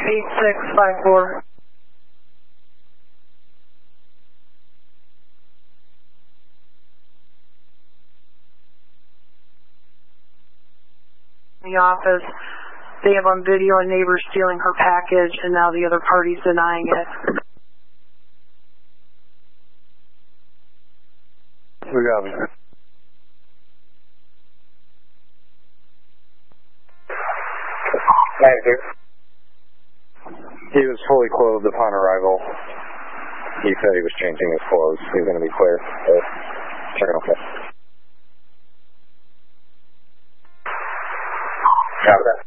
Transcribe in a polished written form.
8654. The office, they have on video a neighbor stealing her package, and now the other party's denying it. We got him. He was fully clothed upon arrival. He said he was changing his clothes. He's going to be clear. So, check it okay. Got that.